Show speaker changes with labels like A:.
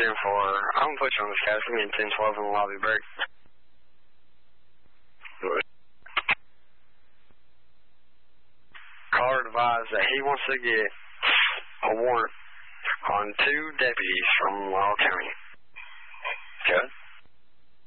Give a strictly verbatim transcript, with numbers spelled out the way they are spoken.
A: ten four. I'm going to put you on the sky. Give me a ten twelve in the lobby break. Caller advised that he wants to get a warrant on two deputies from Laurel County.